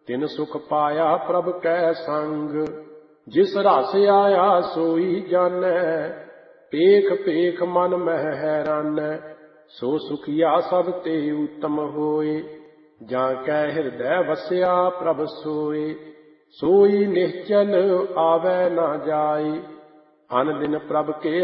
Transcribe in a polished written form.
ਤਿਨ ਸੁਖ ਪਾਇਆ ਪ੍ਰਭ ਕੈ ਸੰਗ। ਜਿਸ ਰਸ ਆਇਆ ਸੋਈ ਜਾਣੈ, ਪੇਖ ਪੇਖ ਮਨ ਮਹਿ ਹੈਰਾਨੈ। ਸੋ ਸੁਖੀਆ ਸਭ ਤੇ ਉੱਤਮ ਹੋਏ, ਜਾਂ ਕੈ ਹਿਰਦੈ ਵਸਿਆ ਪ੍ਰਭ ਸੋਏ। ਸੋਈ ਨਿਹਚਲ ਆਵੈ ਨਾ ਜਾਏ, ਅਨ ਦਿਨ ਪ੍ਰਭ ਕੇ